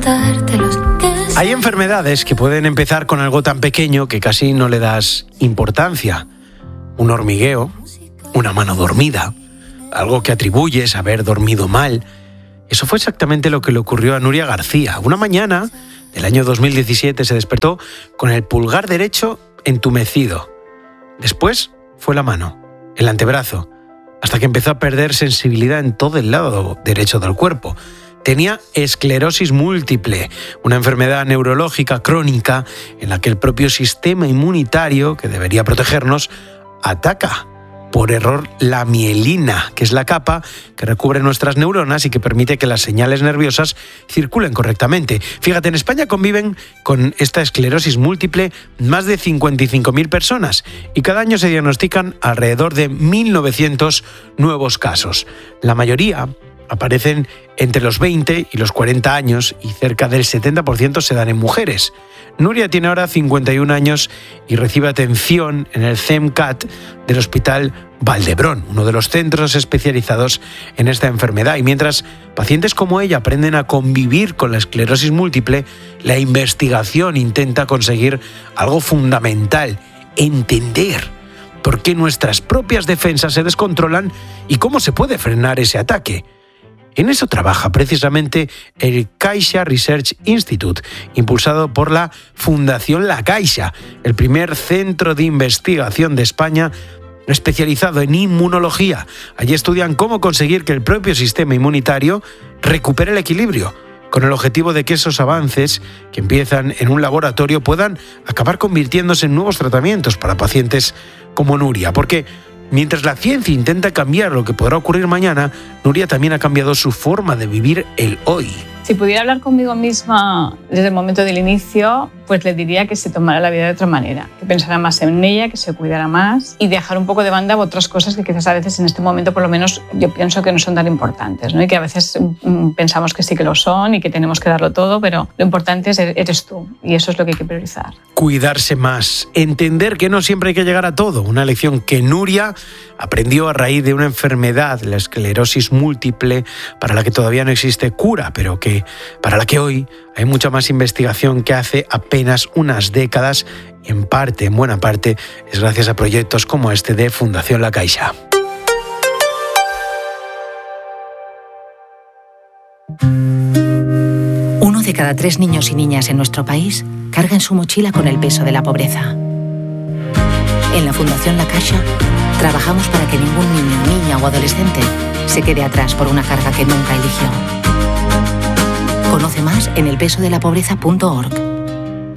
contártelos. Hay enfermedades que pueden empezar con algo tan pequeño que casi no le das importancia. Un hormigueo, una mano dormida, algo que atribuyes a haber dormido mal. Eso fue exactamente lo que le ocurrió a Nuria García. Una mañana del año 2017 se despertó con el pulgar derecho entumecido. Después fue la mano, el antebrazo, hasta que empezó a perder sensibilidad en todo el lado derecho del cuerpo. Tenía esclerosis múltiple, una enfermedad neurológica crónica en la que el propio sistema inmunitario, que debería protegernos, ataca por error la mielina, que es la capa que recubre nuestras neuronas y que permite que las señales nerviosas circulen correctamente. Fíjate, en España conviven con esta esclerosis múltiple más de 55.000 personas y cada año se diagnostican alrededor de 1.900 nuevos casos. La mayoría aparecen entre los 20 y los 40 años y cerca del 70% se dan en mujeres. Nuria tiene ahora 51 años y recibe atención en el CEMCAT del Hospital Valdebrón, uno de los centros especializados en esta enfermedad. Y mientras pacientes como ella aprenden a convivir con la esclerosis múltiple, la investigación intenta conseguir algo fundamental: entender por qué nuestras propias defensas se descontrolan y cómo se puede frenar ese ataque. En eso trabaja precisamente el Caixa Research Institute, impulsado por la Fundación La Caixa, el primer centro de investigación de España especializado en inmunología. Allí estudian cómo conseguir que el propio sistema inmunitario recupere el equilibrio, con el objetivo de que esos avances que empiezan en un laboratorio puedan acabar convirtiéndose en nuevos tratamientos para pacientes como Nuria. Porque mientras la ciencia intenta cambiar lo que podrá ocurrir mañana, Nuria también ha cambiado su forma de vivir el hoy. Si pudiera hablar conmigo misma desde el momento del inicio, pues le diría que se tomara la vida de otra manera, que pensara más en ella, que se cuidara más y dejar un poco de banda otras cosas que quizás a veces en este momento por lo menos yo pienso que no son tan importantes, ¿no? Y que a veces pensamos que sí que lo son y que tenemos que darlo todo, pero lo importante eres tú y eso es lo que hay que priorizar. Cuidarse más, entender que no siempre hay que llegar a todo, una lección que Nuria aprendió a raíz de una enfermedad, la esclerosis múltiple, para la que todavía no existe cura, pero para la que hoy hay mucha más investigación que hace apenas unas décadas, y en buena parte, es gracias a proyectos como este de Fundación La Caixa. Uno de cada 3 niños y niñas en nuestro país carga en su mochila con el peso de la pobreza. En la Fundación La Caixa trabajamos para que ningún niño, niña o adolescente se quede atrás por una carga que nunca eligió. Conoce más en elpesodelapobreza.org.